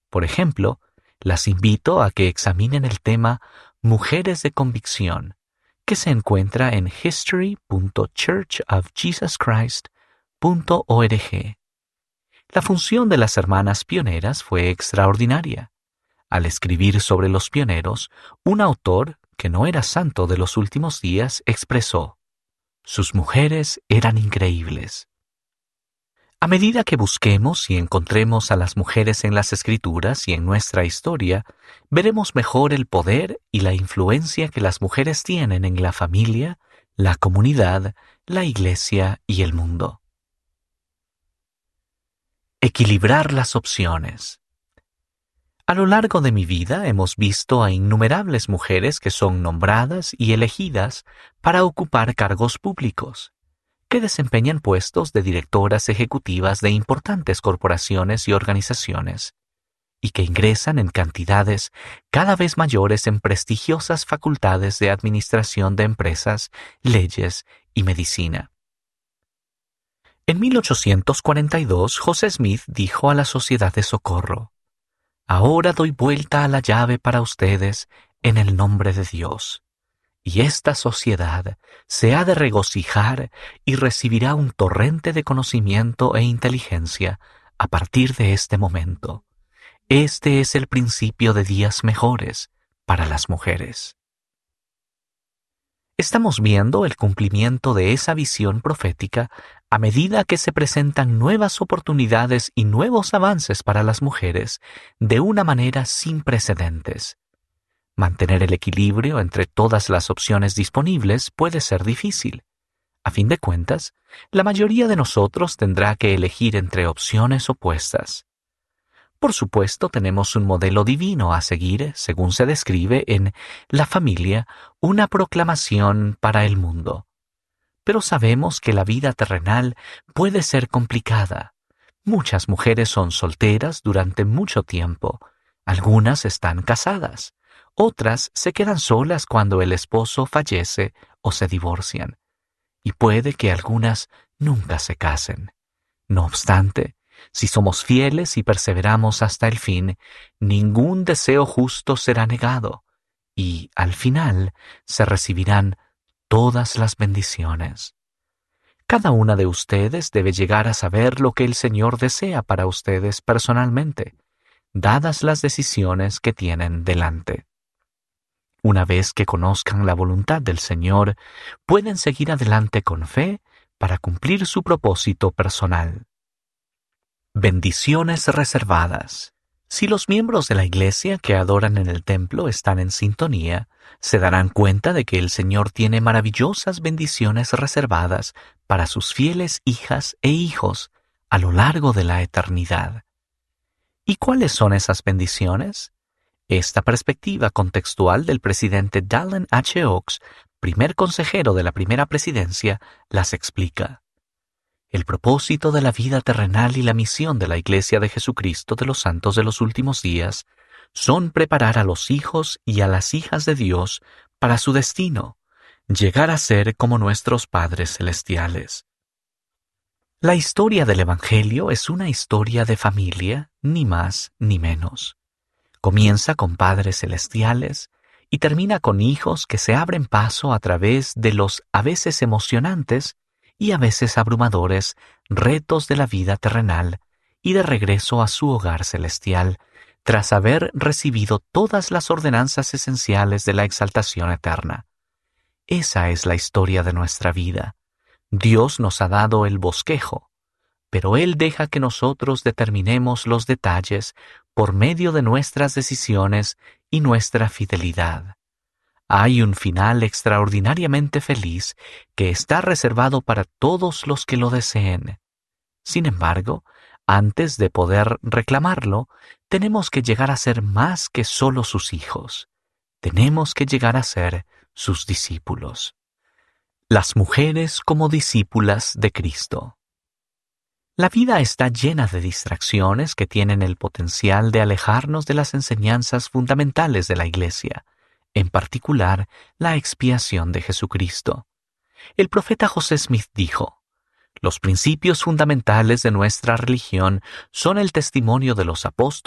Por ejemplo, las invito a que examinen el tema Mujeres de Convicción, que se encuentra en history.churchofjesuschrist.org. La función de las hermanas pioneras fue extraordinaria. Al escribir sobre los pioneros, un autor, que no era santo de los últimos días, expresó: sus mujeres eran increíbles. A medida que busquemos y encontremos a las mujeres en las Escrituras y en nuestra historia, veremos mejor el poder y la influencia que las mujeres tienen en la familia, la comunidad, la iglesia y el mundo. Equilibrar las opciones. A lo largo de mi vida hemos visto a innumerables mujeres que son nombradas y elegidas para ocupar cargos públicos, que desempeñan puestos de directoras ejecutivas de importantes corporaciones y organizaciones, y que ingresan en cantidades cada vez mayores en prestigiosas facultades de administración de empresas, leyes y medicina. En 1842, José Smith dijo a la Sociedad de Socorro: «Ahora doy vuelta a la llave para ustedes en el nombre de Dios. Y esta sociedad se ha de regocijar y recibirá un torrente de conocimiento e inteligencia a partir de este momento. Este es el principio de días mejores para las mujeres». Estamos viendo el cumplimiento de esa visión profética a medida que se presentan nuevas oportunidades y nuevos avances para las mujeres de una manera sin precedentes. Mantener el equilibrio entre todas las opciones disponibles puede ser difícil. A fin de cuentas, la mayoría de nosotros tendrá que elegir entre opciones opuestas. Por supuesto, tenemos un modelo divino a seguir, según se describe en La familia, una proclamación para el mundo. Pero sabemos que la vida terrenal puede ser complicada. Muchas mujeres son solteras durante mucho tiempo. Algunas están casadas. Otras se quedan solas cuando el esposo fallece o se divorcian. Y puede que algunas nunca se casen. No obstante, si somos fieles y perseveramos hasta el fin, ningún deseo justo será negado, y al final se recibirán todas las bendiciones. Cada una de ustedes debe llegar a saber lo que el Señor desea para ustedes personalmente, dadas las decisiones que tienen delante. Una vez que conozcan la voluntad del Señor, pueden seguir adelante con fe para cumplir su propósito personal. Bendiciones reservadas. Si los miembros de la iglesia que adoran en el templo están en sintonía, se darán cuenta de que el Señor tiene maravillosas bendiciones reservadas para sus fieles hijas e hijos a lo largo de la eternidad. ¿Y cuáles son esas bendiciones? Esta perspectiva contextual del presidente Dallin H. Oaks, primer consejero de la primera presidencia, las explica. El propósito de la vida terrenal y la misión de la Iglesia de Jesucristo de los Santos de los Últimos Días son preparar a los hijos y a las hijas de Dios para su destino, llegar a ser como nuestros padres celestiales. La historia del Evangelio es una historia de familia, ni más ni menos. Comienza con padres celestiales y termina con hijos que se abren paso a través de los a veces emocionantes y a veces abrumadores retos de la vida terrenal y de regreso a su hogar celestial, tras haber recibido todas las ordenanzas esenciales de la exaltación eterna. Esa es la historia de nuestra vida. Dios nos ha dado el bosquejo, pero Él deja que nosotros determinemos los detalles por medio de nuestras decisiones y nuestra fidelidad. Hay un final extraordinariamente feliz que está reservado para todos los que lo deseen. Sin embargo, antes de poder reclamarlo, tenemos que llegar a ser más que solo sus hijos. Tenemos que llegar a ser sus discípulos. Las mujeres como discípulas de Cristo. La vida está llena de distracciones que tienen el potencial de alejarnos de las enseñanzas fundamentales de la Iglesia, en particular la expiación de Jesucristo. El profeta José Smith dijo: «Los principios fundamentales de nuestra religión son el testimonio de los apóstoles